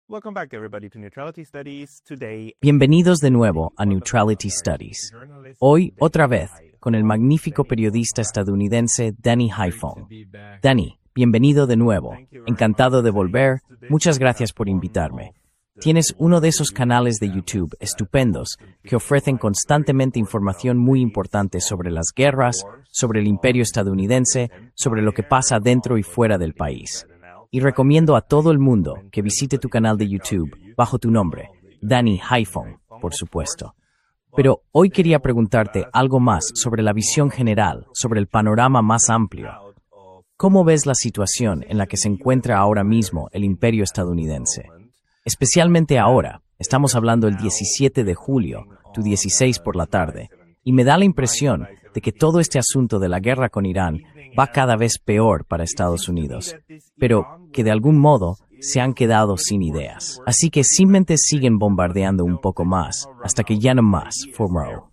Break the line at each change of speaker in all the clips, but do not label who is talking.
Welcome back, everybody, to Neutrality Studies. Today,
Bienvenidos de nuevo a Neutrality Studies. Hoy, otra vez, con el magnífico periodista estadounidense Danny Haiphong. Danny, bienvenido de nuevo. Encantado de volver. Muchas gracias por invitarme. Tienes uno de esos canales de YouTube estupendos que ofrecen constantemente información muy importante sobre las guerras, sobre el imperio estadounidense, sobre lo que pasa dentro y fuera del país. Y recomiendo a todo el mundo que visite tu canal de YouTube bajo tu nombre, Danny Haiphong, por supuesto. Pero hoy quería preguntarte algo más sobre la visión general, sobre el panorama más amplio. ¿Cómo ves la situación en la que se encuentra ahora mismo el imperio estadounidense? Especialmente ahora, estamos hablando el 17 de julio, tu 16 por la tarde, y me da la impresión de que todo este asunto de la guerra con Irán va cada vez peor para Estados Unidos, pero que de algún modo se han quedado sin ideas. Así que simplemente siguen bombardeando un poco más, hasta que ya no más, formó.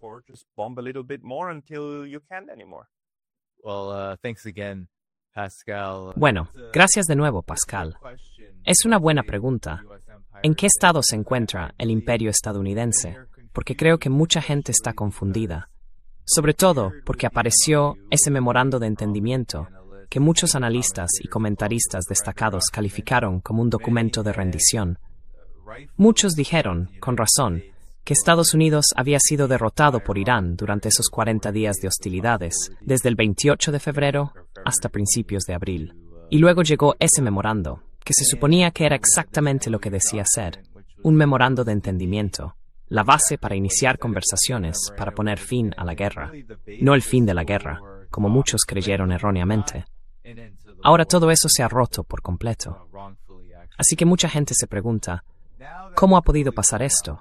Bueno, gracias de nuevo, Pascal. Es una buena pregunta. ¿En qué estado se encuentra el imperio estadounidense? Porque creo que mucha gente está confundida. Sobre todo porque apareció ese memorando de entendimiento que muchos analistas y comentaristas destacados calificaron como un documento de rendición. Muchos dijeron, con razón, que Estados Unidos había sido derrotado por Irán durante esos 40 días de hostilidades, desde el 28 de febrero hasta principios de abril. Y luego llegó ese memorando, que se suponía que era exactamente lo que decía ser, un memorando de entendimiento. La base para iniciar conversaciones para poner fin a la guerra, no el fin de la guerra, como muchos creyeron erróneamente. Ahora todo eso se ha roto por completo. Así que mucha gente se pregunta, ¿cómo ha podido pasar esto?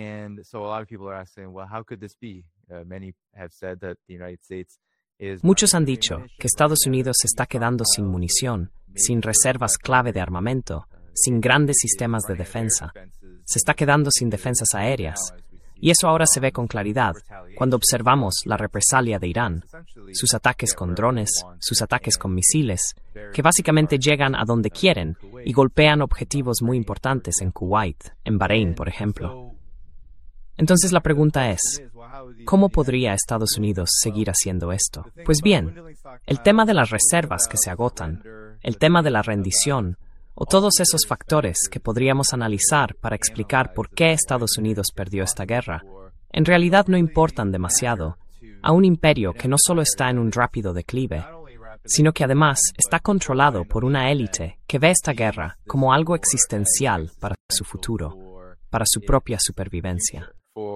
Muchos han dicho que Estados Unidos se está quedando sin munición, sin reservas clave de armamento, sin grandes sistemas de defensa. Se está quedando sin defensas aéreas. Y eso ahora se ve con claridad cuando observamos la represalia de Irán, sus ataques con drones, sus ataques con misiles, que básicamente llegan a donde quieren y golpean objetivos muy importantes en Kuwait, en Bahrein, por ejemplo. Entonces la pregunta es, ¿cómo podría Estados Unidos seguir haciendo esto? Pues bien, el tema de las reservas que se agotan, el tema de la rendición, o todos esos factores que podríamos analizar para explicar por qué Estados Unidos perdió esta guerra, en realidad no importan demasiado a un imperio que no solo está en un rápido declive, sino que además está controlado por una élite que ve esta guerra como algo existencial para su futuro, para su propia supervivencia.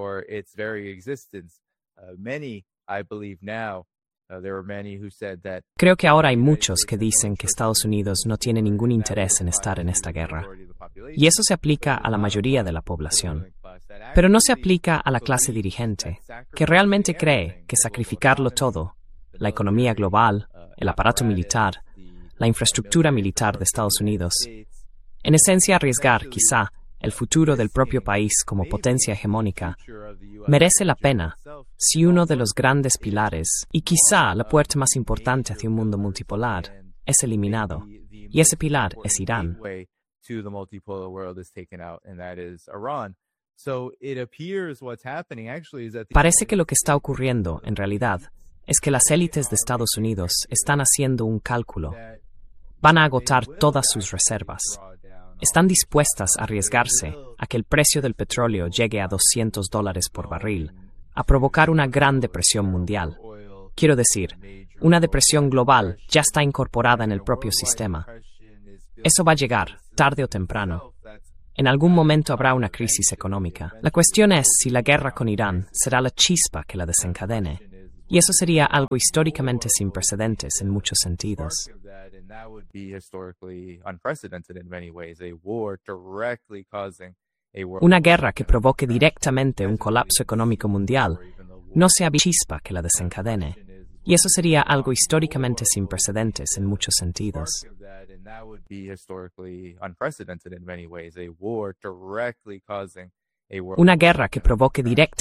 Creo que ahora hay muchos que dicen que Estados Unidos no tiene ningún interés en estar en esta guerra. Y eso se aplica a la mayoría de la población. Pero no se aplica a la clase dirigente, que realmente cree que sacrificarlo todo, la economía global, el aparato militar, la infraestructura militar de Estados Unidos, en esencia arriesgar, quizá, el futuro del propio país como potencia hegemónica, merece la pena si uno de los grandes pilares, y quizá la puerta más importante hacia un mundo multipolar, es eliminado. Y ese pilar es Irán. Parece que lo que está ocurriendo, en realidad, es que las élites de Estados Unidos están haciendo un cálculo. Van a agotar todas sus reservas. Están dispuestas a arriesgarse a que el precio del petróleo llegue a $200 por barril, a provocar una gran depresión mundial. Quiero decir, una depresión global ya está incorporada en el propio sistema. Eso va a llegar, tarde o temprano. En algún momento habrá una crisis económica. La cuestión es si la guerra con Irán será la chispa que la desencadene. Y eso sería algo históricamente sin precedentes en muchos sentidos. Una guerra que provoque directamente un colapso económico mundial no sea chispa que la desencadene. Y eso sería algo históricamente sin precedentes en muchos sentidos. Una guerra que provoque directamente